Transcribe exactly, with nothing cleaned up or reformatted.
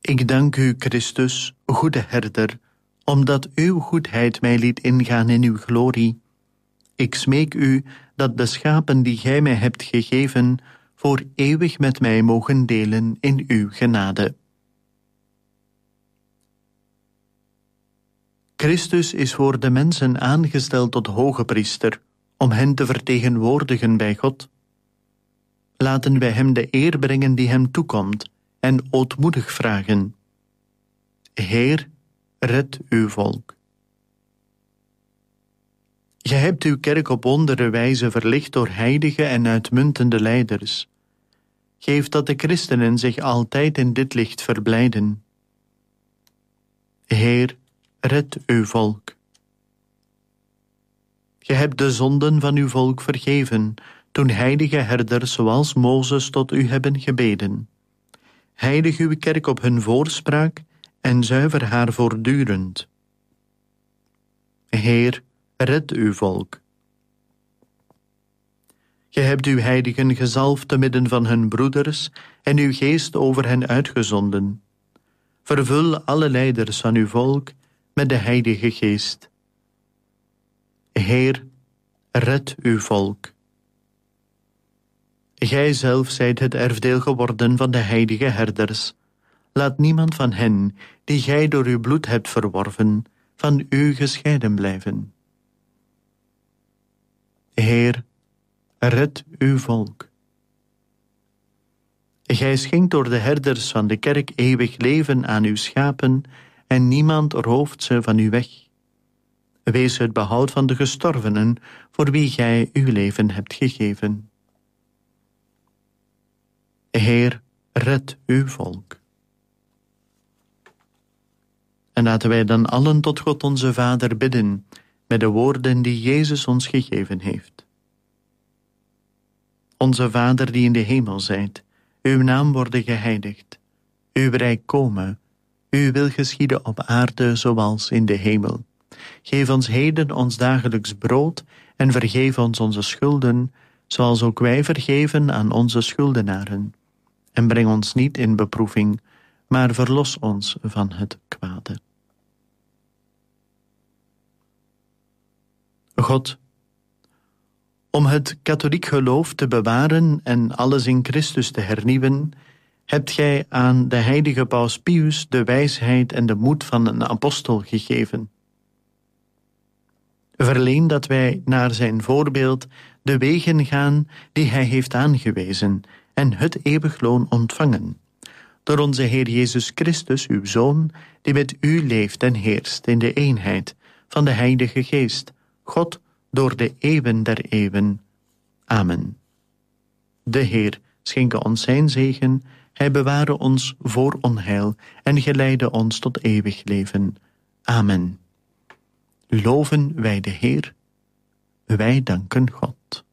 Ik dank u, Christus, goede herder, omdat uw goedheid mij liet ingaan in uw glorie. Ik smeek u dat de schapen die gij mij hebt gegeven voor eeuwig met mij mogen delen in uw genade. Christus is voor de mensen aangesteld tot hoge priester, om hen te vertegenwoordigen bij God. Laten wij hem de eer brengen die hem toekomt en ootmoedig vragen: Heer, red uw volk. Gij hebt uw kerk op wondere wijze verlicht door heilige en uitmuntende leiders. Geef dat de christenen zich altijd in dit licht verblijden. Heer, red uw volk. Gij hebt de zonden van uw volk vergeven, toen heilige herders zoals Mozes tot u hebben gebeden. Heilig uw kerk op hun voorspraak en zuiver haar voortdurend. Heer, red uw volk. Gij hebt uw heiligen gezalfd te midden van hun broeders en uw geest over hen uitgezonden. Vervul alle leiders van uw volk met de heilige geest. Heer, red uw volk. Gij zelf zijt het erfdeel geworden van de heilige herders. Laat niemand van hen, die gij door uw bloed hebt verworven, van u gescheiden blijven. Heer, red uw volk. Gij schenkt door de herders van de kerk eeuwig leven aan uw schapen, en niemand rooft ze van u weg. Wees het behoud van de gestorvenen, voor wie gij uw leven hebt gegeven. Heer, red uw volk. En laten wij dan allen tot God onze Vader bidden, met de woorden die Jezus ons gegeven heeft. Onze Vader die in de hemel zijt, uw naam worden geheiligd, uw rijk komen, uw wil geschieden op aarde zoals in de hemel. Geef ons heden ons dagelijks brood en vergeef ons onze schulden, zoals ook wij vergeven aan onze schuldenaren. En breng ons niet in beproeving, maar verlos ons van het kwade. God, om het katholiek geloof te bewaren en alles in Christus te hernieuwen, hebt gij aan de heilige Paus Pius de wijsheid en de moed van een apostel gegeven. Verleen dat wij naar zijn voorbeeld de wegen gaan die hij heeft aangewezen en het eeuwig loon ontvangen. Door onze Heer Jezus Christus, uw Zoon, die met u leeft en heerst in de eenheid van de Heilige Geest, God, door de eeuwen der eeuwen. Amen. De Heer schenke ons zijn zegen, hij beware ons voor onheil en geleide ons tot eeuwig leven. Amen. Loven wij de Heer, wij danken God.